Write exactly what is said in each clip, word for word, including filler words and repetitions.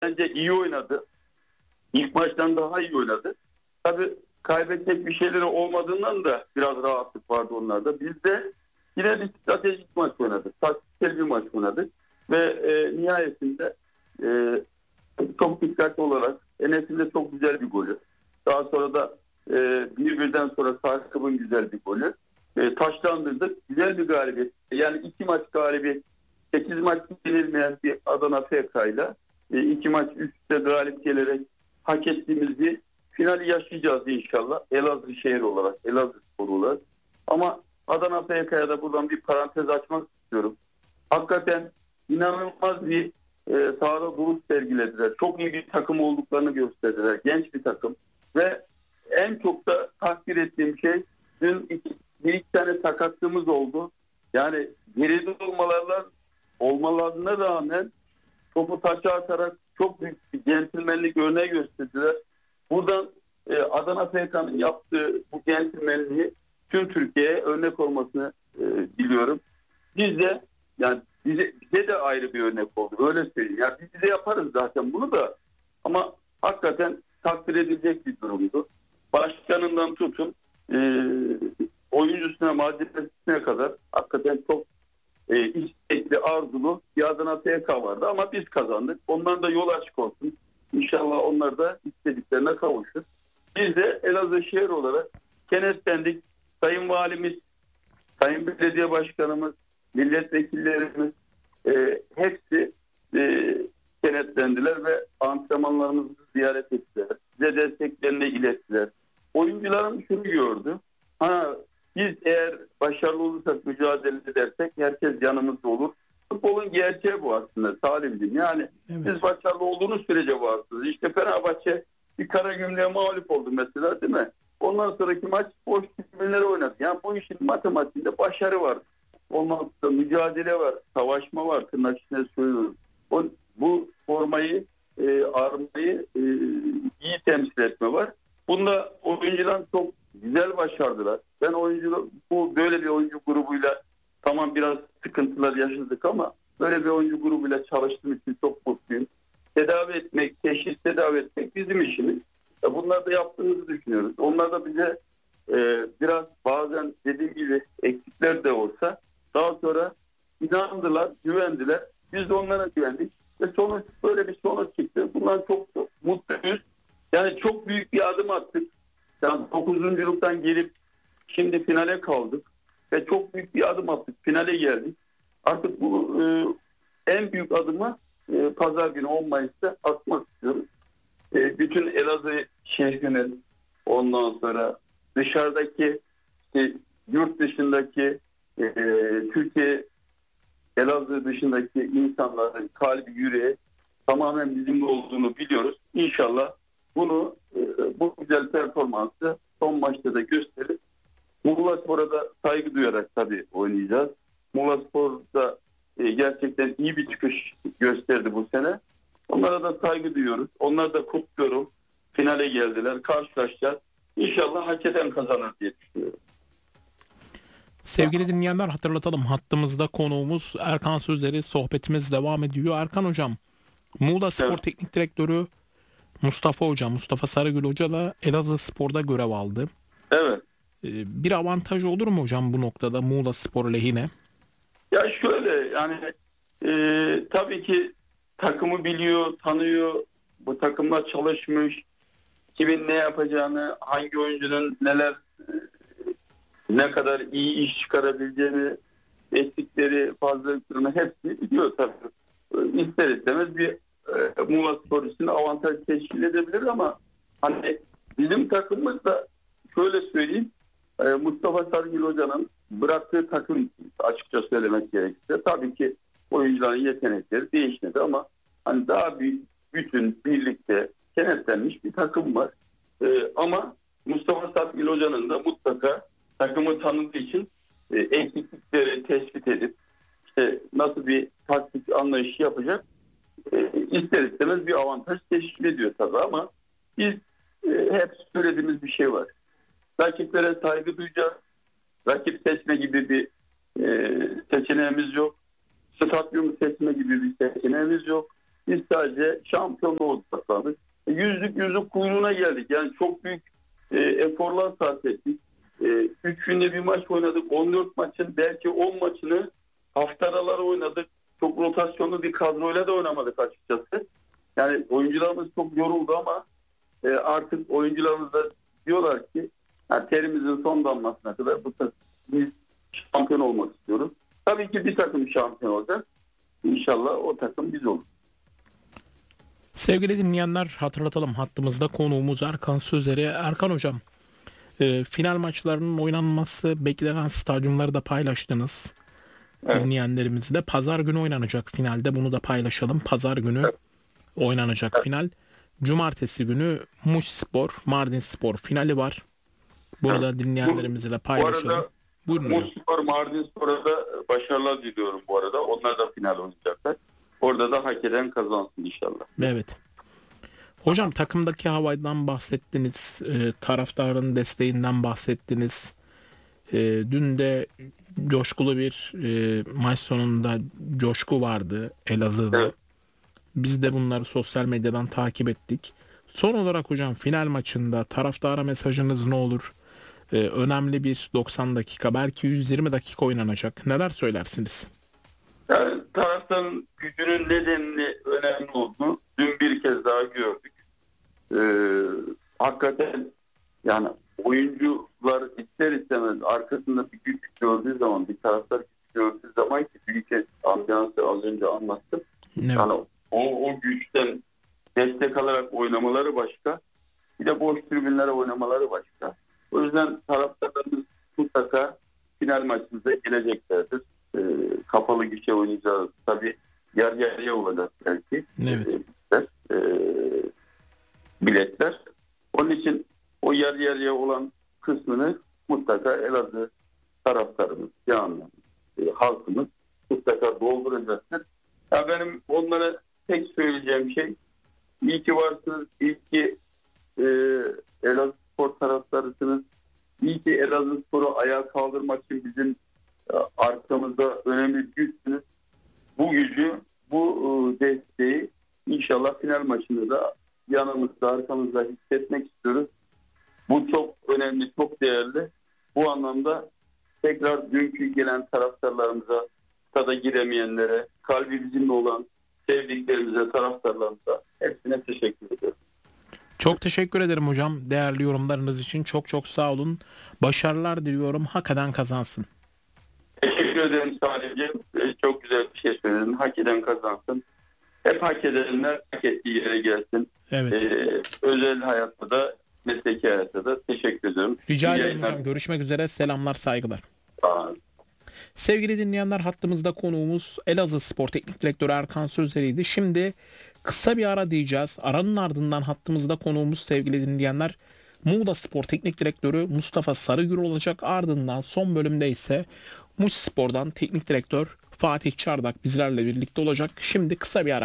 bence iyi oynadı. İlk maçtan daha iyi oynadı. Tabii kaybedecek bir şeyleri olmadığından da biraz rahatlık vardı onlarda. Biz de yine bir stratejik maç oynadık. Taktiksel bir maç oynadık. Ve e, nihayetinde e, çok dikkatli olarak Enes'in de çok güzel bir golü. Daha sonra da e, bir birden sonra Sarkıp'ın güzel bir golü. E, taşlandırdık. Güzel bir galibiyet. Yani iki maç galibiyet. sekiz maç yenilmeyen bir Adana F K ile e, iki maç üstte galip gelerek hak ettiğimiz bir finali yaşayacağız inşallah. Elazığ şehir olarak, Elazığ spor olarak. Ama Adana F K'ya da buradan bir parantez açmak istiyorum. Hakikaten inanılmaz bir e, sahada duruş sergilediler. Çok iyi bir takım olduklarını gösterdiler. Genç bir takım. Ve en çok da takdir ettiğim şey dün iki, bir iki tane sakatlığımız oldu. Yani geride olmalarına, olmalarına rağmen topu taça atarak çok büyük bir centilmenlik örneği gösterdiler. Buradan e, Adana F K'nın yaptığı bu centilmenliği tüm Türkiye'ye örnek olmasını e, diliyorum. Biz de yani bize, bize de ayrı bir örnek oldu. Öyle söyleyeyim. Yani biz de yaparız zaten bunu da. Ama hakikaten takdir edilecek bir durumdu. Başkanından tutun e, oyuncusuna, malzemesine kadar hakikaten çok e, istekli, arzulu bir Adana F K vardı. Ama biz kazandık. Onların da yol açık olsun. İnşallah onlar da istediklerine kavuşur. Biz de Elazığ şehir olarak kenetlendik. Sayın Valimiz, Sayın Belediye Başkanımız, milletvekillerimiz e, hepsi e, kenetlendiler ve antrenmanlarımızı ziyaret ettiler. Bize desteklerini ilettiler. Oyuncularım şunu gördü. Ha, biz eğer başarılı olursak, mücadele edersek herkes yanımızda olur. Futbolun gerçeği bu aslında Salim'ciğim. Yani evet. Siz başarılı olduğunuz sürece varsınız. İşte Fenerbahçe bir Karagümrük'e mağlup oldu mesela, değil mi? Ondan sonraki maç boş tribünlere oynadı. Yani bu işin matematiğinde başarı var. Olmazsa mücadele var, savaşma var, tırnak içine söylüyorum. O, bu formayı, e, armayı e, iyi temsil etme var. Bunda oyuncular çok güzel başardılar. Ben oyuncu bu böyle bir oyuncu grubuyla tamam biraz sıkıntılar yaşadık ama böyle bir oyuncu grubuyla çalıştığım için çok mutluyum. Tedavi etmek, teşhis tedavi etmek bizim işimiz. Bunları da yaptığımızı düşünüyoruz. Onlar da bize e, biraz bazen dediğim gibi eksikler de olsa daha sonra inandılar, güvendiler. Biz de onlara güvendik. Ve sonuç böyle bir sonuç çıktı. Bundan çok, çok mutluyuz. Yani çok büyük bir adım attık. Yani dokuzunculuktan gelip şimdi finale kaldık. Ve çok büyük bir adım attık. Finale geldik. Artık bu e, en büyük adımı e, pazar günü on Mayıs'ta atmak istiyoruz. E, bütün Elazığ şehrinin ondan sonra dışarıdaki işte, yurt dışındaki e, Türkiye Elazığ dışındaki insanların kalbi yüreği tamamen bizimle olduğunu biliyoruz. İnşallah bunu e, bu güzel performansı son maçta da gösterip Muğlaspor'a da saygı duyarak tabii oynayacağız. Muğlaspor da e, gerçekten iyi bir çıkış gösterdi bu sene. Onlara da saygı duyuyoruz. Onları da kutluyorum. Finale geldiler. Karşılaşacağız. İnşallah hak eden kazanır diye düşünüyorum. Sevgili dinleyenler, hatırlatalım. Hattımızda konuğumuz Erkan Sözleri. Sohbetimiz devam ediyor. Erkan Hocam, Muğla Spor evet. Teknik Direktörü Mustafa Hocam, Mustafa Sarıgül Hoca da Elazığ Spor'da görev aldı. Evet. Bir avantaj olur mu hocam bu noktada Muğla Spor lehine? Ya şöyle yani e, tabii ki takımı biliyor, tanıyor, bu takımla çalışmış, kimin ne yapacağını, hangi oyuncunun neler ne kadar iyi iş çıkarabileceğini, eksikleri, fazlalıklarını hepsini biliyor tabii. İster istemez bir e, Muğla Spor için avantaj teşkil edebilir ama hani bizim takımımız da şöyle söyleyeyim, e, Mustafa Sarıgül Hoca'nın bıraktığı takım açıkça söylemek gerekirse tabii ki oyuncuların yetenekleri değişmedi ama hani daha bir bütün birlikte kenetlenmiş bir takım var. E, ama Mustafa Sarıgül Hoca'nın da mutlaka takımı tanıdığı için e, eksiklikleri tespit edip işte nasıl bir taktik anlayışı yapacak e, ister istemez bir avantaj teşkil ediyor tabii ama biz e, hep söylediğimiz bir şey var. Rakiplere saygı duyacağız. Rakip seçme gibi bir e, seçeneğimiz yok. Stadyum seçme gibi bir seçeneğimiz yok. Biz sadece şampiyonluğa odaklandık. Yüzlük yüzlük kuyruğuna geldik. Yani çok büyük e, eforlar sarf ettik. E, üç günde bir maç oynadık. on dört maçın belki on maçını hafta araları oynadık. Çok rotasyonlu bir kadroyla da oynamadık açıkçası. Yani oyuncularımız çok yoruldu ama e, artık oyuncularımız da diyorlar ki yani terimizin son damlasına kadar bu takım biz şampiyon olmak istiyoruz. Tabii ki bir takım şampiyon olacak. İnşallah o takım biz olur. Sevgili dinleyenler, hatırlatalım, hattımızda konuğumuz Erkan Sözleri. Erkan hocam, e, final maçlarının oynanması beklenen stadyumları da paylaştınız. Evet. Dinleyenlerimizle pazar günü oynanacak finalde, bunu da paylaşalım. Pazar günü evet. oynanacak evet. final. Cumartesi günü Muşspor, Mardinspor finali var. Burada evet. dinleyenlerimizle paylaşalım. Bu arada Muşspor, Mardinspor'a da başarılar diliyorum bu arada. Onlar da final oynayacaklar. Orada da hak eden kazansın inşallah. Evet. Hocam, takımdaki havadan bahsettiniz. E, taraftarın desteğinden bahsettiniz. E, dün de coşkulu bir e, maç sonunda coşku vardı Elazığ'da. Evet. Biz de bunları sosyal medyadan takip ettik. Son olarak hocam, final maçında taraftara mesajınız ne olur? Ee, önemli bir doksan dakika, belki yüz yirmi dakika oynanacak. Neler söylersiniz? Yani taraftarın gücünün nedenli önemli olduğunu dün bir kez daha gördük. Ee, hakikaten yani oyuncular ister istemez arkasında bir güç gördüğü zaman, bir taraftar güç gördüğü zaman, ki bir kez ambiyansı az önce anlattım. Evet. Yani o, o güçten destek alarak oynamaları başka. Bir de boş tribünlere oynamaları başka. O yüzden taraftarlarımız mutlaka final maçımıza geleceklerdir. E, kapalı gişe oynayacağız. Tabii yer yarıya olacak belki. Evet. E, e, biletler. Onun için o yer yarıya olan kısmını mutlaka Elazığ taraftarımız, yani e, halkımız mutlaka dolduracaktır. Ya benim onlara tek söyleyeceğim şey, iyi ki varsınız, iyi ki e, Elazığ Spor taraftarısınız. İyi ki Elazığ Spor'u ayağa kaldırmak için bizim e, arkamızda önemli bir güçsünüz. Bu gücü, bu e, desteği inşallah final maçında da yanımızda, arkamızda hissetmek istiyoruz. Bu çok önemli, çok değerli. Bu anlamda tekrar dünkü gelen taraftarlarımıza, stada giremeyenlere, kalbi bizimle olan sevdiklerimize, taraftarlarımıza hepsine teşekkür ederim. Çok teşekkür ederim hocam. Değerli yorumlarınız için çok çok sağ olun. Başarılar diliyorum. Hak eden kazansın. Teşekkür ederim sadece. Çok güzel bir şey söyledin. Hak eden kazansın. Hep hak edenler hak ettiği yere gelsin. Evet. Ee, özel hayatta da, mesleki hayatta da teşekkür ederim. Rica ederim hocam. Görüşmek üzere. Selamlar, saygılar. Sağ olun. Sevgili dinleyenler, hattımızda konuğumuz Elazığ Spor Teknik Direktörü Erkan Sözleri'ydi. Şimdi kısa bir ara diyeceğiz. Aranın ardından hattımızda konuğumuz sevgili dinleyenler Muğla Spor Teknik Direktörü Mustafa Sarıgül olacak. Ardından son bölümde ise Muşspor'dan Teknik Direktör Fatih Çardak bizlerle birlikte olacak. Şimdi kısa bir ara.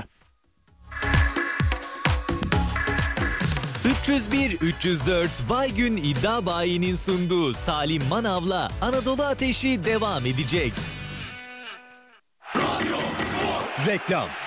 üç yüz bir üç yüz dört Baygün İddia Bayi'nin sunduğu Salim Manav'la Anadolu Ateşi devam edecek. Reklam.